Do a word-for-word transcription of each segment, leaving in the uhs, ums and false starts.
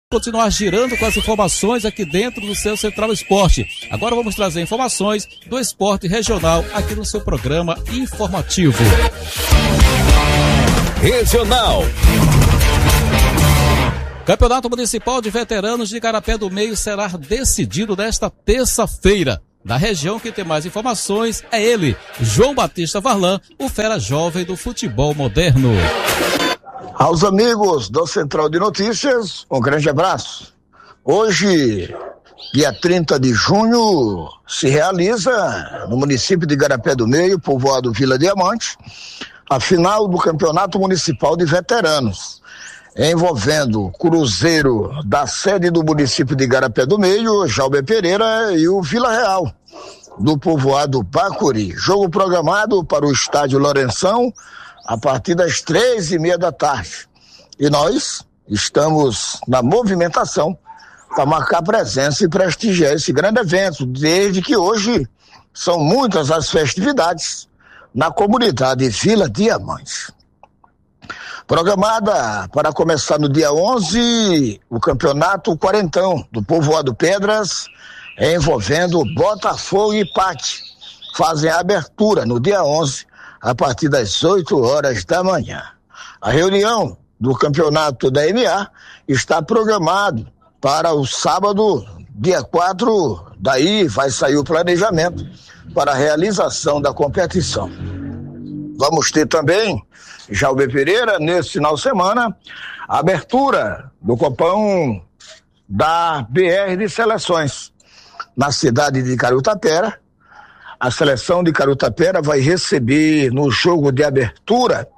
Continuar girando com as informações aqui dentro do seu Central Esporte. Agora vamos trazer informações do esporte regional aqui no seu programa informativo. Regional. Campeonato Municipal de Veteranos de Igarapé do Meio será decidido nesta terça-feira. Na região que tem mais informações é ele, João Batista Varlan, o fera jovem do futebol moderno. Aos amigos do Central de Notícias, um grande abraço. Hoje, dia trinta de junho, se realiza no município de Igarapé do Meio, povoado Vila Diamante, a final do Campeonato Municipal de Veteranos, envolvendo o Cruzeiro da sede do município de Igarapé do Meio, Jalber Pereira, e o Vila Real, do povoado Bacuri. Jogo programado para o estádio Lourenção, a partir das três e meia da tarde. E nós estamos na movimentação para marcar presença e prestigiar esse grande evento, desde que hoje são muitas as festividades na comunidade Vila Diamante. Programada para começar no dia onze, o campeonato Quarentão do povoado Pedras, envolvendo Botafogo e Pati. Fazem a abertura no dia onze, a partir das oito horas da manhã. A reunião do campeonato da M A está programado para o sábado, dia quatro, daí vai sair o planejamento para a realização da competição. Vamos ter também, Jalber Pereira, nesse final de semana, a abertura do Copão da B R de Seleções, na cidade de Carutapera. A seleção de Carutapera vai receber no jogo de abertura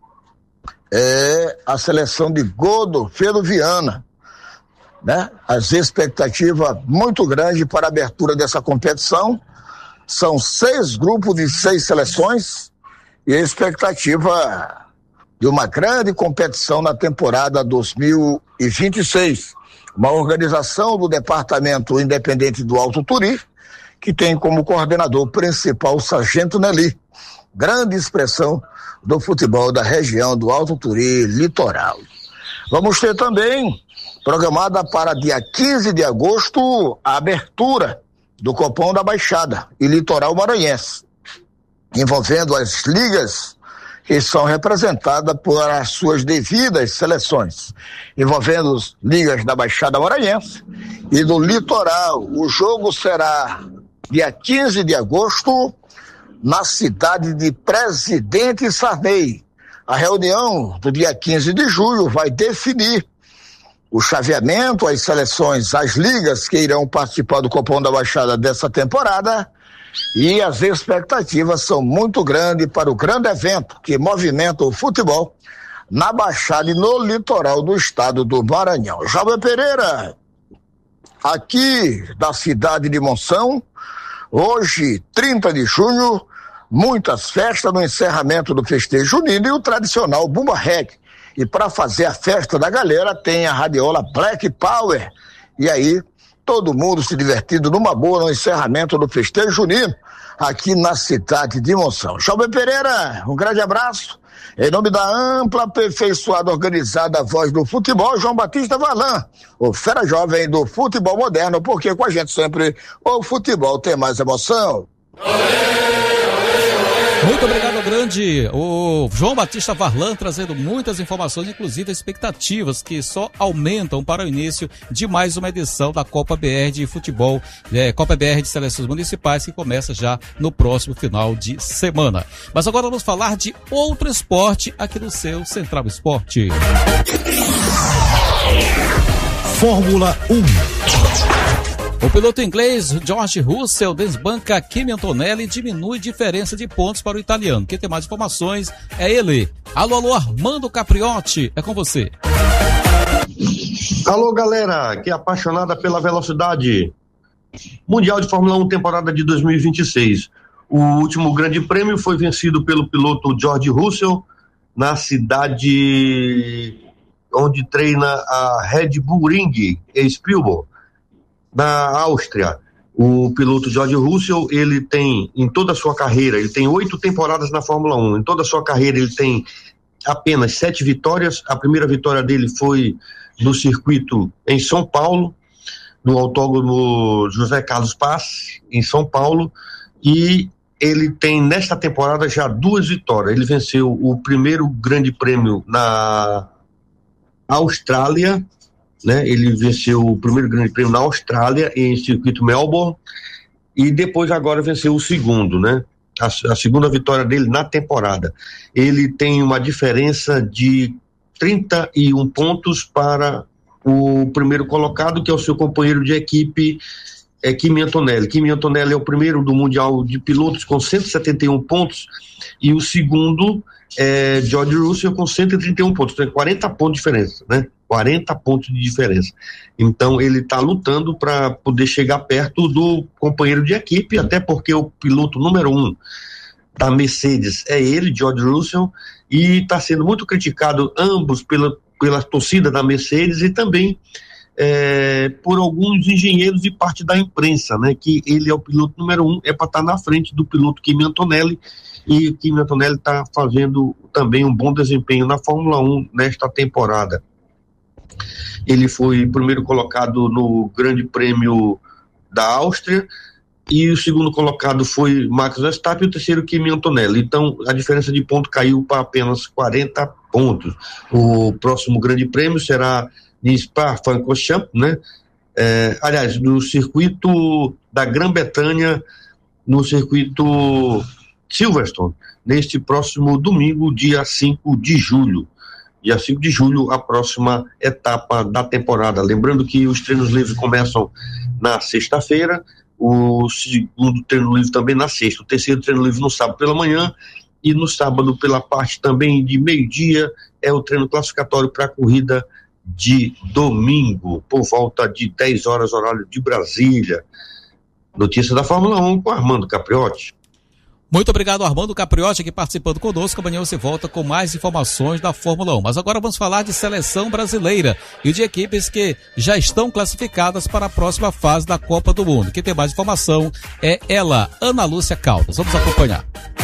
é, a seleção de Godofredo Viana, né? As expectativas muito grandes para a abertura dessa competição. São seis grupos de seis seleções e a expectativa de uma grande competição na temporada dois mil e vinte e seis. Uma organização do Departamento Independente do Alto Turi, que tem como coordenador principal o Sargento Nelly, grande expressão do futebol da região do Alto Turi Litoral. Vamos ter também, programada para dia quinze de agosto, a abertura do Copão da Baixada e Litoral Maranhense, envolvendo as ligas que são representadas por as suas devidas seleções, envolvendo as ligas da Baixada Maranhense e do Litoral. O jogo será dia quinze de agosto, na cidade de Presidente Sarney. A reunião do dia quinze de julho vai definir o chaveamento, as seleções, as ligas que irão participar do Copão da Baixada dessa temporada, e as expectativas são muito grandes para o grande evento que movimenta o futebol na Baixada e no litoral do estado do Maranhão. Jalber Pereira, aqui da cidade de Monção, hoje, trinta de junho, muitas festas no encerramento do festejo junino e o tradicional Bumba Reggae. E para fazer a festa da galera, tem a radiola Black Power. E aí, todo mundo se divertindo numa boa no encerramento do festejo junino, aqui na cidade de Monção. Jalber Pereira, um grande abraço. Em nome da ampla, aperfeiçoada, organizada voz do futebol, João Batista Varlan, o fera jovem do futebol moderno, porque com a gente sempre o futebol tem mais emoção. Muito obrigado, grande, o João Batista Varlan, trazendo muitas informações, inclusive expectativas que só aumentam para o início de mais uma edição da Copa B R de Futebol, é, Copa B R de Seleções Municipais, que começa já no próximo final de semana. Mas agora vamos falar de outro esporte aqui no seu Central Esporte. Fórmula um. O piloto inglês George Russell desbanca Kimi Antonelli e diminui diferença de pontos para o italiano. Quem tem mais informações é ele. Alô, alô, Armando Capriotti, é com você. Alô, galera, que é apaixonada pela velocidade. Mundial de Fórmula um, temporada de dois mil e vinte e seis. O último grande prêmio foi vencido pelo piloto George Russell na cidade onde treina a Red Bull Ring, em Spielberg, na Áustria. O piloto George Russell, ele tem, em toda a sua carreira, ele tem oito temporadas na Fórmula um, em toda a sua carreira ele tem apenas sete vitórias. A primeira vitória dele foi no circuito em São Paulo, no Autódromo José Carlos Paz, em São Paulo, e ele tem nesta temporada já duas vitórias. Ele venceu o primeiro grande prêmio na Austrália, né? Ele venceu o primeiro grande prêmio na Austrália, em circuito Melbourne, e depois agora venceu o segundo, né? A, a segunda vitória dele na temporada. Ele tem uma diferença de trinta e um pontos para o primeiro colocado, que é o seu companheiro de equipe, é Kimi Antonelli. Kimi Antonelli é o primeiro do Mundial de Pilotos com cento e setenta e um pontos, e o segundo é George Russell com cento e trinta e um pontos. Tem quarenta pontos de diferença, né? quarenta pontos de diferença. Então ele está lutando para poder chegar perto do companheiro de equipe, até porque o piloto número um da Mercedes é ele, George Russell, e está sendo muito criticado ambos pela, pela torcida da Mercedes e também é, por alguns engenheiros e parte da imprensa, né, que ele é o piloto número um, é para estar tá na frente do piloto Kimi Antonelli, e o Kimi Antonelli está fazendo também um bom desempenho na Fórmula um nesta temporada. Ele foi primeiro colocado no Grande Prêmio da Áustria, e o segundo colocado foi Max Verstappen, e o terceiro Kimi Antonelli. Então a diferença de ponto caiu para apenas quarenta pontos. O próximo Grande Prêmio será em Spa-Francorchamps, né? É, aliás, no circuito da Grã-Bretanha, no circuito Silverstone, neste próximo domingo, dia cinco de julho. Dia cinco de julho, a próxima etapa da temporada. Lembrando que os treinos livres começam na sexta-feira, o segundo treino livre também na sexta, o terceiro treino livre no sábado pela manhã, e no sábado, pela parte também de meio-dia, é o treino classificatório para a corrida de domingo, por volta de dez horas, horário de Brasília. Notícia da Fórmula um com Armando Capriotti. Muito obrigado, Armando Capriotti, aqui participando conosco. Amanhã você volta com mais informações da Fórmula um. Mas agora vamos falar de seleção brasileira e de equipes que já estão classificadas para a próxima fase da Copa do Mundo. Quem tem mais informação é ela, Ana Lúcia Caldas. Vamos acompanhar.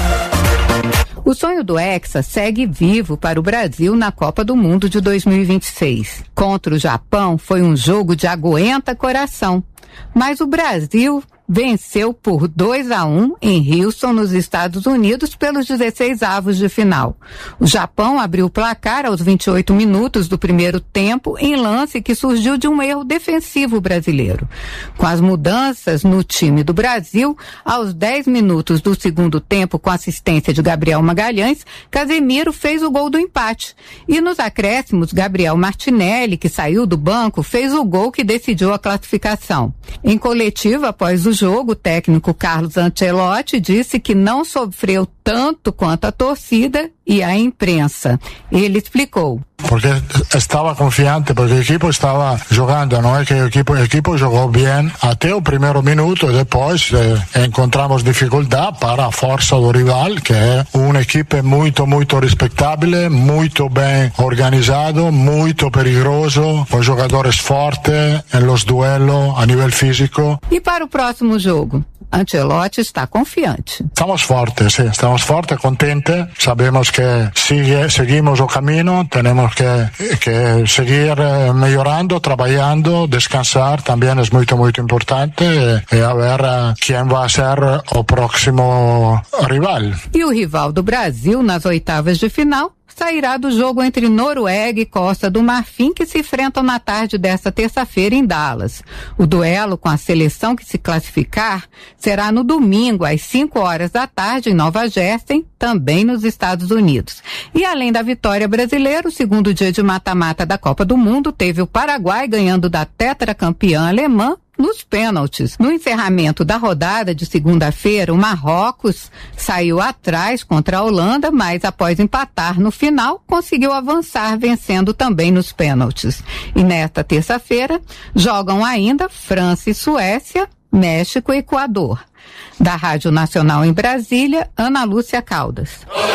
O sonho do Hexa segue vivo para o Brasil na Copa do Mundo de dois mil e vinte e seis. Contra o Japão foi um jogo de aguenta coração, mas o Brasil venceu por dois a um em Houston, nos Estados Unidos, pelos dezesseis avos de final. O Japão abriu o placar aos vinte e oito minutos do primeiro tempo, em lance que surgiu de um erro defensivo brasileiro. Com as mudanças no time do Brasil, aos dez minutos do segundo tempo, com assistência de Gabriel Magalhães, Casemiro fez o gol do empate. E nos acréscimos, Gabriel Martinelli, que saiu do banco, fez o gol que decidiu a classificação. Em coletiva, após o jogo, o técnico Carlos Ancelotti disse que não sofreu tanto quanto a torcida e a imprensa. Ele explicou. Porque estava confiante, porque o equipo estava jogando, não é que o equipo, o equipo jogou bem até o primeiro minuto, e depois eh, encontramos dificuldade para a força do rival, que é uma equipe muito, muito respeitável, muito bem organizado, muito perigoso, com jogadores fortes nos duelos a nível físico. E para o próximo jogo? Ancelotti está confiante. Estamos fortes, sí, estamos fortes, contentes, sabemos que sigue, seguimos o caminho, temos que, que seguir melhorando, trabalhando, descansar, também é muito, muito importante, e, e a ver quem vai ser o próximo rival. E o rival do Brasil nas oitavas de final sairá do jogo entre Noruega e Costa do Marfim, que se enfrentam na tarde desta terça-feira em Dallas. O duelo com a seleção que se classificar será no domingo, às cinco horas da tarde, em Nova Jersey, também nos Estados Unidos. E além da vitória brasileira, o segundo dia de mata-mata da Copa do Mundo teve o Paraguai ganhando da tetracampeã alemã nos pênaltis. No encerramento da rodada de segunda-feira, o Marrocos saiu atrás contra a Holanda, mas após empatar no final, conseguiu avançar, vencendo também nos pênaltis. E nesta terça-feira, jogam ainda França e Suécia, México e Equador. Da Rádio Nacional em Brasília, Ana Lúcia Caldas.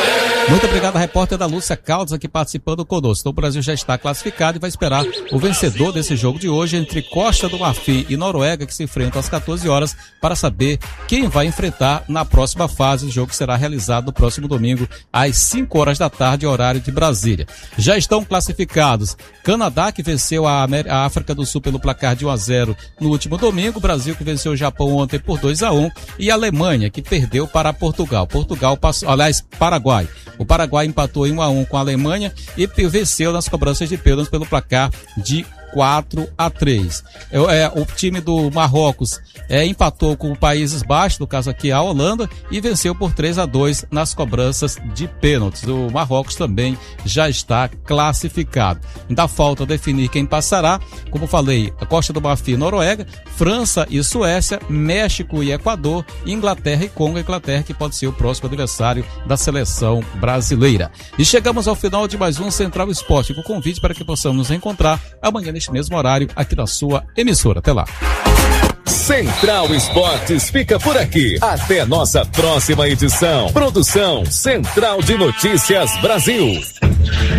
Muito obrigado, a repórter da Lúcia Caldas, aqui participando conosco. Então o Brasil já está classificado e vai esperar o vencedor desse jogo de hoje entre Costa do Marfim e Noruega, que se enfrentam às quatorze horas, para saber quem vai enfrentar na próxima fase. O jogo será realizado no próximo domingo às cinco horas da tarde, horário de Brasília. Já estão classificados Canadá, que venceu a, América, a África do Sul pelo placar de um a zero no último domingo, Brasil, que venceu o Japão ontem por dois a um, e a Alemanha, que perdeu para Portugal. Portugal passou, aliás, Paraguai. O Paraguai empatou em um a um com a Alemanha e venceu nas cobranças de pênaltis pelo placar de quatro a três. É, é, o time do Marrocos é, empatou com o Países Baixos, no caso aqui a Holanda, e venceu por três a dois nas cobranças de pênaltis. O Marrocos também já está classificado. Ainda falta definir quem passará. Como falei, a Costa do Marfim e Noruega, França e Suécia, México e Equador, Inglaterra e Congo. Inglaterra, que pode ser o próximo adversário da seleção brasileira. E chegamos ao final de mais um Central Esporte, com convite para que possamos nos encontrar amanhã neste mesmo horário aqui na sua emissora. Até lá. Central Esportes fica por aqui. Até nossa próxima edição. Produção Central de Notícias Brasil.